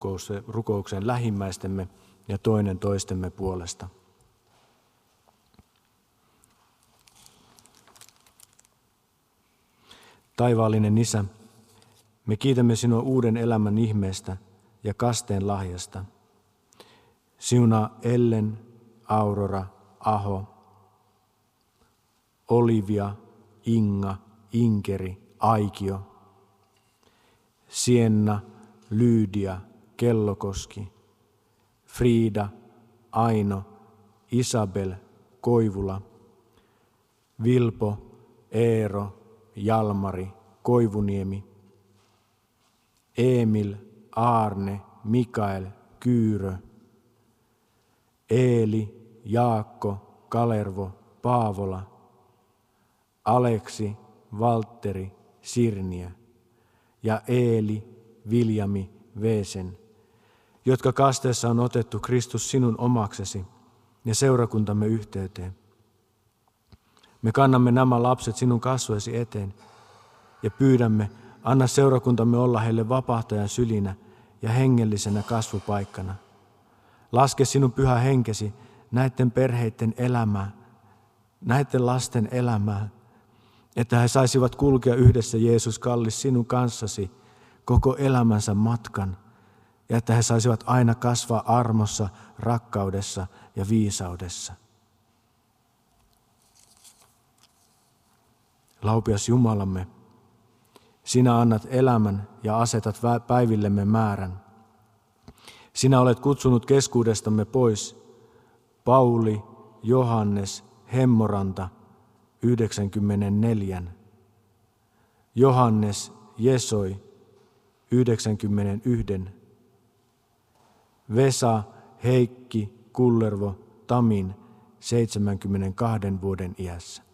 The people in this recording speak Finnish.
rukoukseen lähimmäistemme ja toinen toistemme puolesta. Taivaallinen Isä, me kiitämme sinua uuden elämän ihmeestä ja kasteen lahjasta. Siunaa Ellen, Aurora, Aho, Olivia, Inga, Inkeri, Aikio, Sienna, Lyydia, Kellokoski, Friida, Aino, Isabel, Koivula, Vilpo, Eero, Jalmari, Koivuniemi, Emil, Aarne, Mikael, Kyyrö, Eeli, Jaakko, Kalervo, Paavola, Aleksi, Valtteri, Sirniä ja Eeli, Viljami, Veesen, jotka kasteessa on otettu Kristus sinun omaksesi ja seurakuntamme yhteyteen. Me kannamme nämä lapset sinun kasvoesi eteen ja pyydämme, anna seurakuntamme olla heille vapahtajan sylinä ja hengellisenä kasvupaikkana. Laske sinun pyhä henkesi näiden perheiden elämää, näiden lasten elämää, että he saisivat kulkea yhdessä, Jeesus kallis, sinun kanssasi koko elämänsä matkan, ja että he saisivat aina kasvaa armossa, rakkaudessa ja viisaudessa. Laupias Jumalamme, sinä annat elämän ja asetat päivillemme määrän. Sinä olet kutsunut keskuudestamme pois Pauli, Johannes, Hemmoranta, 94, Johannes, Jesoi, 91, Vesa, Heikki, Kullervo, Tamin, 72 vuoden iässä.